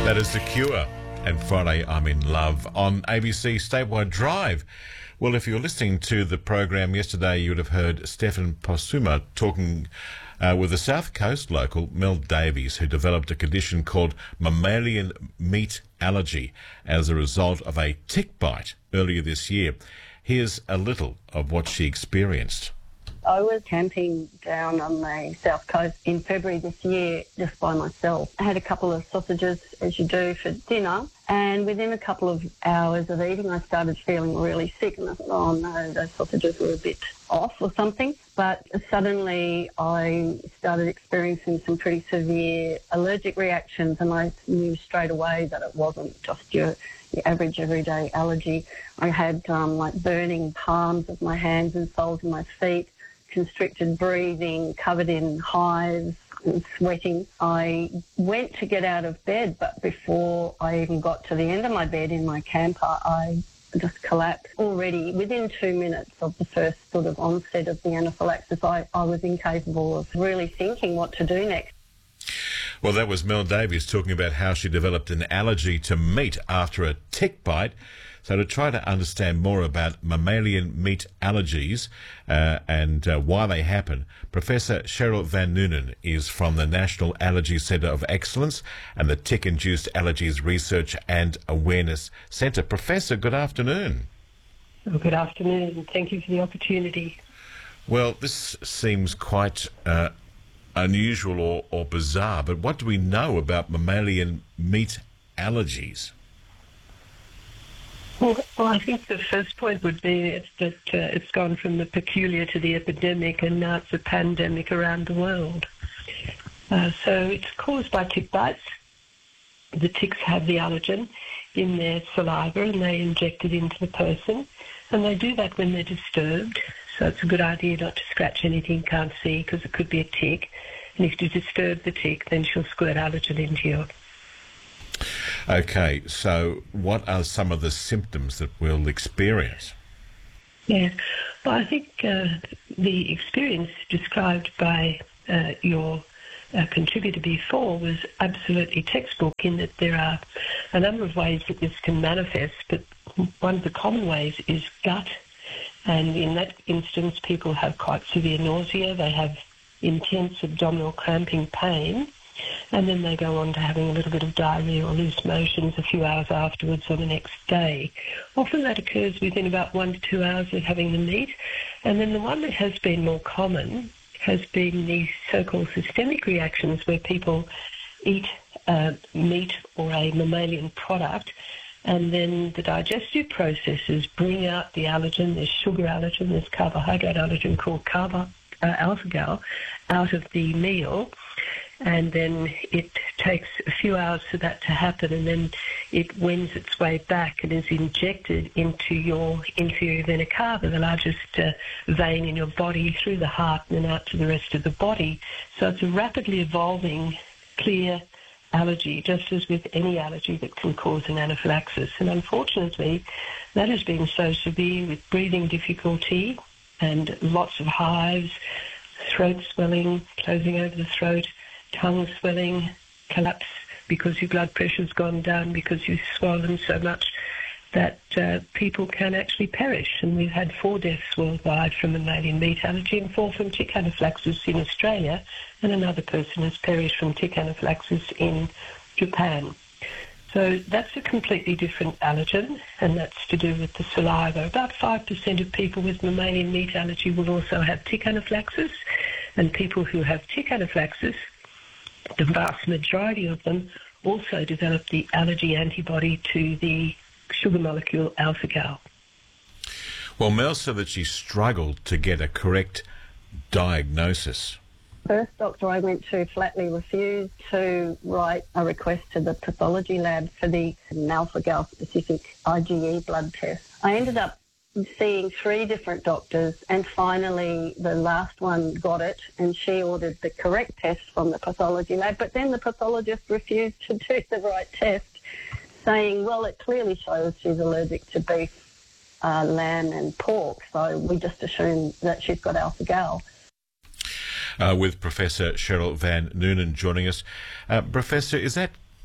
That is The Cure and Friday I'm in Love on ABC Statewide Drive. Well, if you were listening to the program yesterday, you would have heard Stefan Posuma talking with a South Coast local, Mel Davies, who developed a condition called mammalian meat allergy as a result of a tick bite earlier this year. Here's a little of what she experienced. I was camping down on the south coast in February this year just by myself. I had a couple of sausages, as you do, for dinner, and within a couple of hours of eating I started feeling really sick, and I thought, oh no, those sausages were a bit off or something. But suddenly I started experiencing some pretty severe allergic reactions, and I knew straight away that it wasn't just your average everyday allergy. I had like burning palms of my hands and soles of my feet, constricted breathing, covered in hives and sweating. I went to get out of bed, but before I even got to the end of my bed in my camper, I just collapsed. Already within 2 minutes of the first sort of onset of the anaphylaxis, I was incapable of really thinking what to do next. Well, that was Mel Davies talking about how she developed an allergy to meat after a tick bite. So to try to understand more about mammalian meat allergies and why they happen, Professor Cheryl Van Noonen is from the National Allergy Centre of Excellence and the Tick-Induced Allergies Research and Awareness Centre. Professor, good afternoon. Well, good afternoon. Thank you for the opportunity. Well, this seems quite unusual or bizarre, but what do we know about mammalian meat allergies? Well, I think the first point would be that it's gone from the peculiar to the epidemic, and now it's a pandemic around the world. So it's caused by tick bites. The ticks have the allergen in their saliva, and they inject it into the person. And they do that when they're disturbed. So it's a good idea not to scratch anything you can't see, because it could be a tick. And if you disturb the tick, then she'll squirt allergen into you. Okay, so what are some of the symptoms that we'll experience? Yeah, well, I think the experience described by your contributor before was absolutely textbook, in that there are a number of ways that this can manifest, but one of the common ways is gut. And in that instance, people have quite severe nausea, they have intense abdominal cramping pain, and then they go on to having a little bit of diarrhea or loose motions a few hours afterwards or the next day. Often that occurs within about 1 to 2 hours of having the meat. And then the one that has been more common has been the so-called systemic reactions, where people eat meat or a mammalian product, and then the digestive processes bring out the allergen. There's sugar allergen, there's carbohydrate allergen called alpha-gal out of the meal. And then it takes a few hours for that to happen, and then it wends its way back and is injected into your inferior vena cava, the largest vein in your body, through the heart and then out to the rest of the body. So it's a rapidly evolving, clear allergy, just as with any allergy that can cause an anaphylaxis. And unfortunately, that has been so severe, with breathing difficulty and lots of hives, throat swelling, closing over the throat, tongue swelling, collapse because your blood pressure's gone down because you've swollen so much that people can actually perish. And we've had 4 deaths worldwide from mammalian meat allergy and 4 from tick anaphylaxis in Australia, and another person has perished from tick anaphylaxis in Japan. So that's a completely different allergen, and that's to do with the saliva. About 5% of people with mammalian meat allergy will also have tick anaphylaxis, and people who have tick anaphylaxis, the vast majority of them also develop the allergy antibody to the sugar molecule alpha-gal. Well, Mel said that she struggled to get a correct diagnosis. First doctor I went to flatly refused to write a request to the pathology lab for the alpha-gal specific IgE blood test. I ended up seeing 3 different doctors, and finally the last one got it, and she ordered the correct test from the pathology lab, but then the pathologist refused to do the right test, saying, well, it clearly shows she's allergic to beef, lamb and pork, so we just assume that she's got alpha-gal. With Professor Cheryl Van Noonen joining us. Professor, is that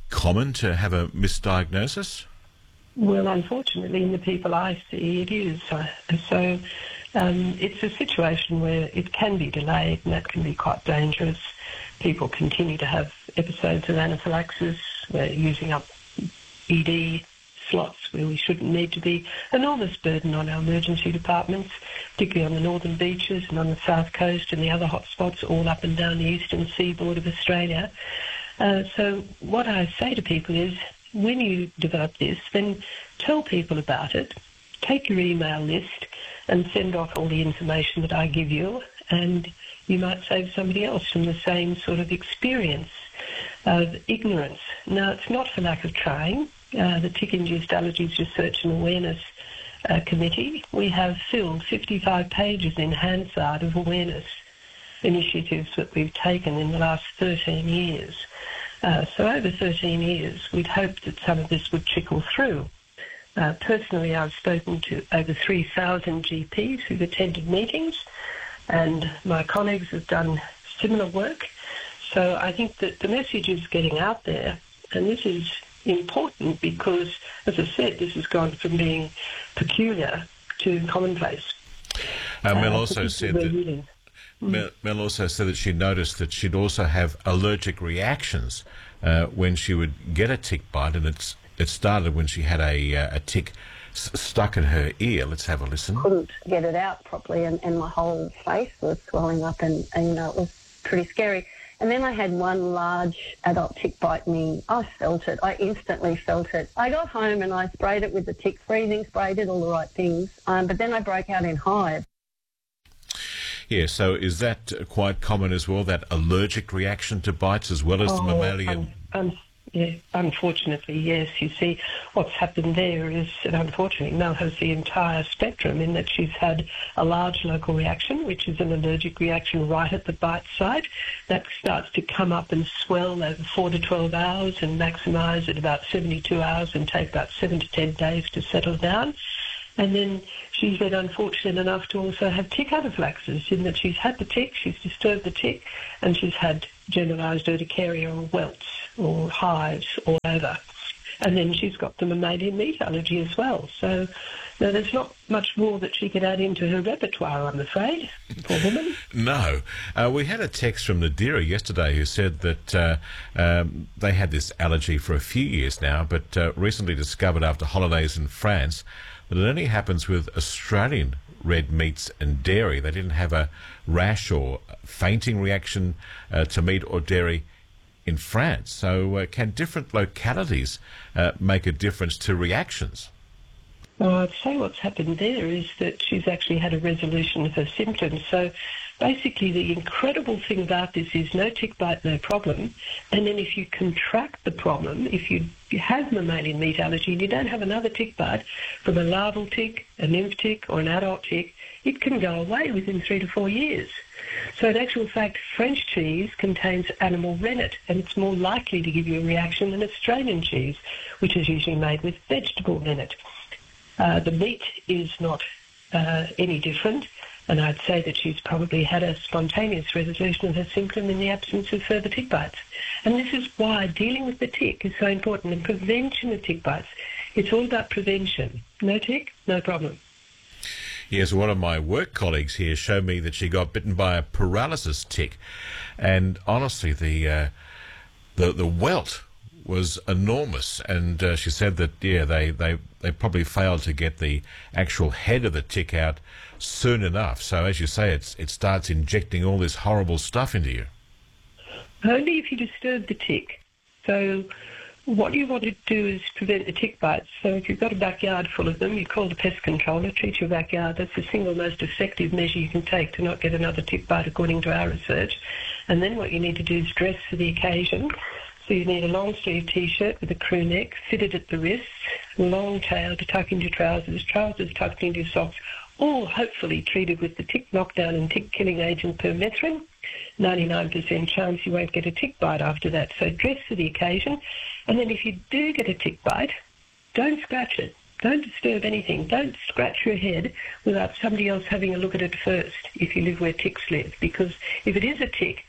common to have a misdiagnosis? Well, unfortunately, in the people I see, it is. So it's a situation where it can be delayed, and that can be quite dangerous. People continue to have episodes of anaphylaxis. We're using up ED slots where we shouldn't need to be. Enormous burden on our emergency departments, particularly on the northern beaches and on the south coast and the other hotspots all up and down the eastern seaboard of Australia. So what I say to people is, when you develop this, then tell people about it, take your email list and send off all the information that I give you, and you might save somebody else from the same sort of experience of ignorance. Now, it's not for lack of trying. The Tick-Induced Allergies Research and Awareness Committee, we have filled 55 pages in Hansard of awareness initiatives that we've taken in the last 13 years. So over 13 years, we'd hoped that some of this would trickle through. Personally, I've spoken to over 3,000 GPs who've attended meetings, and my colleagues have done similar work. So I think that the message is getting out there, and this is important because, as I said, this has gone from being peculiar to commonplace. Mel also said that Mel also said that she noticed that she'd also have allergic reactions when she would get a tick bite, and it started when she had a tick stuck in her ear. Let's have a listen. Couldn't get it out properly, and my whole face was swelling up, and it was pretty scary. And then I had one large adult tick bite me. I felt it. I instantly felt it. I got home and I sprayed it with the tick freezing spray, did all the right things, but then I broke out in hives. Yeah, so is that quite common as well, that allergic reaction to bites as well as the mammalian? Yeah, unfortunately, yes. You see, what's happened there is that unfortunately Mel has the entire spectrum in that she's had a large local reaction, which is an allergic reaction right at the bite site. That starts to come up and swell over 4 to 12 hours and maximise at about 72 hours and take about 7 to 10 days to settle down. And then she's been unfortunate enough to also have tick anaphylaxis, in that she's had the tick, she's disturbed the tick, and she's had generalised urticaria or welts or hives all over. And then she's got the mammalian meat allergy as well. So no, there's not much more that she could add into her repertoire, I'm afraid. Poor woman. No. We had a text from Nadira yesterday who said that they had this allergy for a few years now, but recently discovered after holidays in France that it only happens with Australian red meats and dairy. They didn't have a rash or fainting reaction to meat or dairy in France. So can different localities make a difference to reactions? Well, I'd say what's happened there is that she's actually had a resolution of her symptoms. So basically the incredible thing about this is no tick bite, no problem. And then if you contract the problem, if you have mammalian meat allergy and you don't have another tick bite from a larval tick, a nymph tick or an adult tick, it can go away within 3 to 4 years. So in actual fact, French cheese contains animal rennet, and it's more likely to give you a reaction than Australian cheese, which is usually made with vegetable rennet. The meat is not any different, and I'd say that she's probably had a spontaneous resolution of her symptom in the absence of further tick bites. And this is why dealing with the tick is so important, and prevention of tick bites. It's all about prevention. No tick, no problem. Yes, one of my work colleagues here showed me that she got bitten by a paralysis tick, and honestly, the welt was enormous, and she said that they probably failed to get the actual head of the tick out soon enough. So as you say, it starts injecting all this horrible stuff into you. Only if you disturb the tick. So what you want to do is prevent the tick bites. So if you've got a backyard full of them, you call the pest controller, treat your backyard. That's the single most effective measure you can take to not get another tick bite, according to our research. And then what you need to do is dress for the occasion. So you need a long-sleeve T-shirt with a crew neck, fitted at the wrists, long tail to tuck into trousers tucked into socks, all hopefully treated with the tick knockdown and tick-killing agent permethrin. 99% chance you won't get a tick bite after that. So dress for the occasion. And then if you do get a tick bite, don't scratch it. Don't disturb anything. Don't scratch your head without somebody else having a look at it first if you live where ticks live. Because if it is a tick,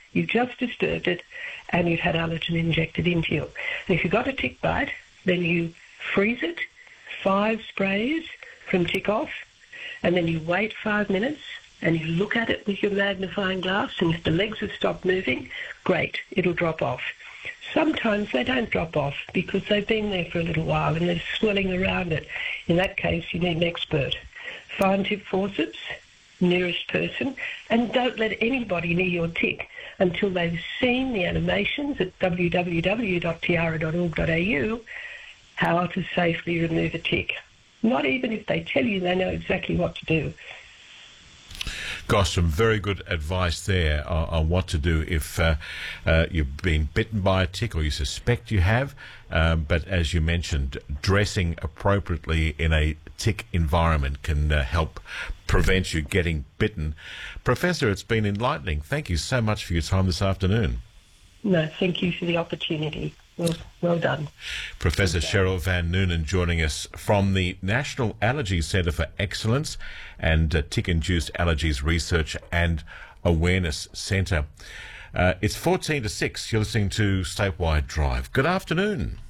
You've just disturbed it, and you've had allergen injected into you. And if you've got a tick bite, then you freeze it, 5 sprays from tick off, and then you wait 5 minutes, and you look at it with your magnifying glass, and if the legs have stopped moving, great, it'll drop off. Sometimes they don't drop off because they've been there for a little while and they're swelling around it. In that case, you need an expert. Fine tip forceps, nearest person, and don't let anybody near your tick until they've seen the animations at www.tiara.org.au how to safely remove a tick. Not even if they tell you they know exactly what to do. Gosh, some very good advice there on what to do if you've been bitten by a tick or you suspect you have. But as you mentioned, dressing appropriately in a tick environment can help prevent you getting bitten. Professor, it's been enlightening. Thank you so much for your time this afternoon. No, thank you for the opportunity. Well done. Professor Cheryl Van Noonen joining us from the National Allergy Centre for Excellence and Tick-Induced Allergies Research and Awareness Centre. It's 14 to 6. You're listening to Statewide Drive. Good afternoon.